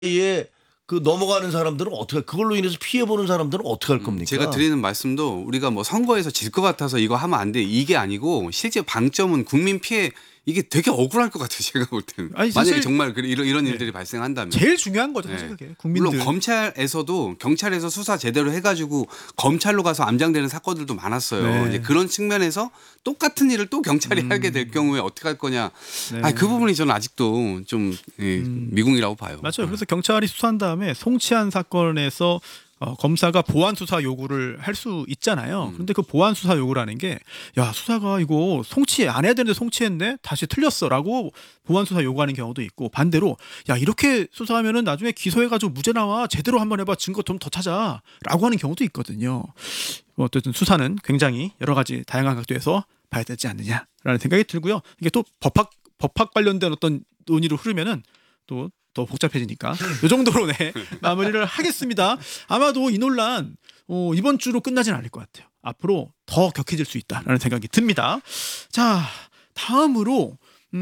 예, 그 넘어가는 사람들은 어떻게 그걸로 인해서 피해 보는 사람들은 어떻게 할 겁니까? 제가 드리는 말씀도 우리가 뭐 선거에서 질 것 같아서 이거 하면 안 돼 이게 아니고 실제 방점은 국민 피해 이게 되게 억울할 것 같아요. 제가 볼 때는. 아니, 만약에 사실 정말 이런 일들이 발생한다면. 제일 중요한 거죠. 사실 네. 그게 국민들. 물론 검찰에서도 경찰에서 수사 제대로 해가지고 검찰로 가서 암장되는 사건들도 많았어요. 네. 이제 그런 측면에서 똑같은 일을 또 경찰이 하게 될 경우에 어떻게 할 거냐. 네. 아니, 그 부분이 저는 아직도 좀 미궁이라고 봐요. 맞아요. 그래서 경찰이 수사한 다음에 송치한 사건에서 검사가 보완 수사 요구를 할 수 있잖아요. 그런데 그 보완 수사 요구라는 게 야, 수사가 이거 송치 안 해야 되는데 송치했네. 다시 틀렸어라고 보완 수사 요구하는 경우도 있고, 반대로 야, 이렇게 수사하면은 나중에 기소해 가지고 무죄 나와. 제대로 한번 해 봐. 증거 좀 더 찾아라고 하는 경우도 있거든요. 어쨌든 수사는 굉장히 여러 가지 다양한 각도에서 봐야 되지 않느냐라는 생각이 들고요. 이게 또 법학 관련된 어떤 논의로 흐르면은 또 더 복잡해지니까 이 정도로 네, 마무리를 하겠습니다. 아마도 이 논란 이번 주로 끝나진 않을 것 같아요. 앞으로 더 격해질 수 있다라는 생각이 듭니다. 자, 다음으로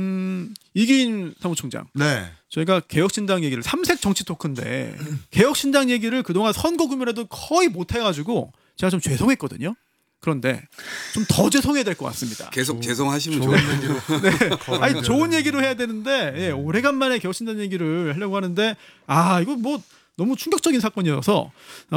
이기인 사무총장. 네. 저희가 개혁신당 얘기를 삼색 정치 토크인데 개혁신당 얘기를 그동안 선거 구면에도 거의 못 해가지고 제가 좀 죄송했거든요. 그런데 좀 더 죄송해야 될 것 같습니다. 계속 죄송하시면 좋은 좋은 얘기로. 네. 아니, 좋은 얘기로 해야 되는데 예, 오래간만에 개혁신당 얘기를 하려고 하는데 이거 뭐 너무 충격적인 사건이어서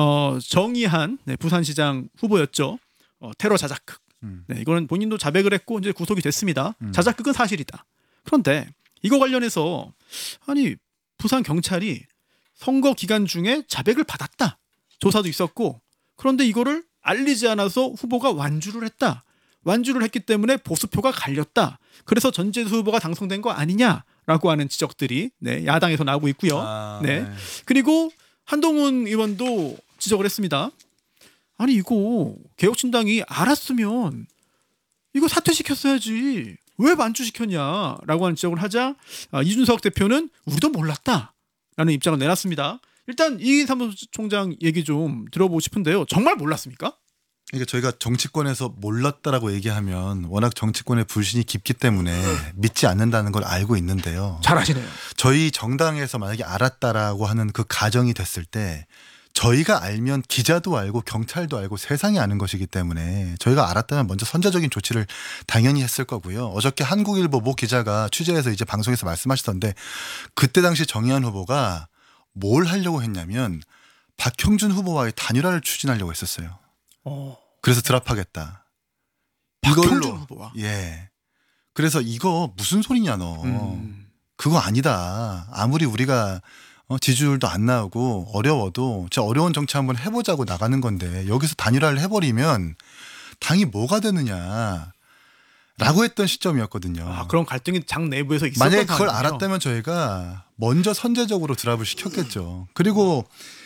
정의한 부산시장 후보였죠. 테러 자작극. 네, 이거는 본인도 자백을 했고 이제 구속이 됐습니다. 자작극은 사실이다. 그런데 이거 관련해서 아니 부산 경찰이 선거 기간 중에 자백을 받았다. 조사도 있었고 그런데 이거를 알리지 않아서 후보가 완주를 했다. 완주를 했기 때문에 보수표가 갈렸다. 그래서 전재수 후보가 당선된 거 아니냐라고 하는 지적들이 야당에서 나오고 있고요. 네. 그리고 한동훈 의원도 지적을 했습니다. 아니 이거 개혁신당이 알았으면 이거 사퇴시켰어야지. 왜 완주시켰냐라고 하는 지적을 하자 이준석 대표는 우리도 몰랐다라는 입장을 내놨습니다. 일단 이기인 사무총장 얘기 좀 들어보고 싶은데요. 정말 몰랐습니까? 그러니까 저희가 정치권에서 몰랐다라고 얘기하면 워낙 정치권의 불신이 깊기 때문에 믿지 않는다는 걸 알고 있는데요. 잘하시네요. 저희 정당에서 만약에 알았다라고 하는 그 가정이 됐을 때 저희가 알면 기자도 알고 경찰도 알고 세상이 아는 것이기 때문에 저희가 알았다면 먼저 선제적인 조치를 당연히 했을 거고요. 어저께 한국일보 모 기자가 취재해서 이제 방송에서 말씀하시던데 그때 당시 정의한 후보가 뭘 하려고 했냐면 박형준 후보와의 단일화를 추진하려고 했었어요. 그래서 드랍하겠다. 박형준 후보와. 예. 그래서 이거 무슨 소리냐 너. 그거 아니다. 아무리 우리가 지지율도 안 나오고 어려워도 진짜 어려운 정치 한번 해보자고 나가는 건데 여기서 단일화를 해버리면 당이 뭐가 되느냐. 라고 했던 시점이었거든요. 그런 갈등이 당 내부에서 있었던 만약에 그걸 상황이군요. 알았다면 저희가 먼저 선제적으로 드랍을 시켰겠죠. 그리고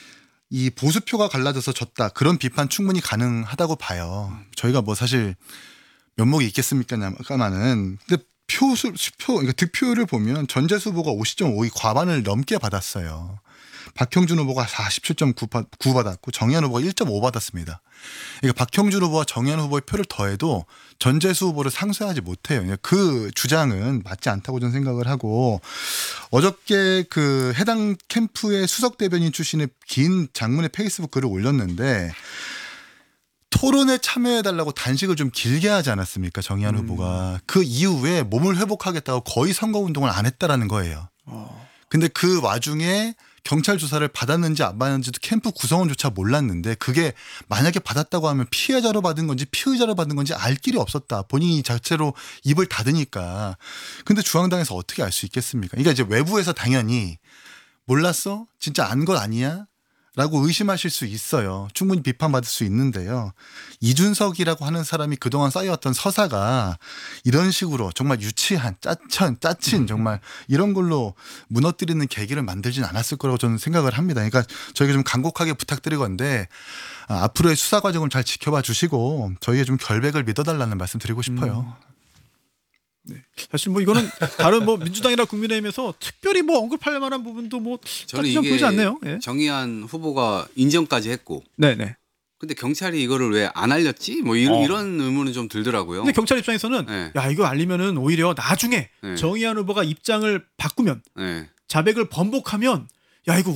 이 보수표가 갈라져서 졌다. 그런 비판 충분히 가능하다고 봐요. 저희가 뭐 사실 면목이 있겠습니까만은 근데 그러니까 득표를 보면 전재수 후보가 50.52 과반을 넘게 받았어요. 박형준 후보가 47.9 받았고 정의한 후보가 1.5 받았습니다. 그러니까 박형준 후보와 정의한 후보의 표를 더해도 전재수 후보를 상쇄하지 못해요. 그 주장은 맞지 않다고 저는 생각을 하고 어저께 그 해당 캠프의 수석 대변인 출신의 긴 장문의 페이스북 글을 올렸는데 토론에 참여해달라고 단식을 좀 길게 하지 않았습니까? 정의한 후보가. 그 이후에 몸을 회복하겠다고 거의 선거운동을 안 했다라는 거예요. 근데 그 와중에 경찰 조사를 받았는지 안 받았는지도 캠프 구성원조차 몰랐는데 그게 만약에 받았다고 하면 피해자로 받은 건지 피의자로 받은 건지 알 길이 없었다. 본인이 자체로 입을 닫으니까. 근데 중앙당에서 어떻게 알 수 있겠습니까? 그러니까 이제 외부에서 당연히 몰랐어? 진짜 안 것 아니야? 라고 의심하실 수 있어요. 충분히 비판받을 수 있는데요. 이준석이라고 하는 사람이 그동안 쌓여왔던 서사가 이런 식으로 정말 유치한 짜친 정말 이런 걸로 무너뜨리는 계기를 만들진 않았을 거라고 저는 생각을 합니다. 그러니까 저희가 좀 간곡하게 부탁드리건데 앞으로의 수사 과정을 잘 지켜봐 주시고 저희의 좀 결백을 믿어달라는 말씀 드리고 싶어요. 네. 사실 뭐 이거는 다른 뭐 민주당이나 국민의힘에서 특별히 뭐 언급할 만한 부분도 뭐 저는 이게 보이지 않네요. 예. 정의한 후보가 인정까지 했고. 네네. 근데 경찰이 이거를 왜 안 알렸지? 뭐 이런 의문은 좀 들더라고요. 근데 경찰 입장에서는 네. 야 이거 알리면은 오히려 나중에 네. 정의한 후보가 입장을 바꾸면 네. 자백을 번복하면 야 이거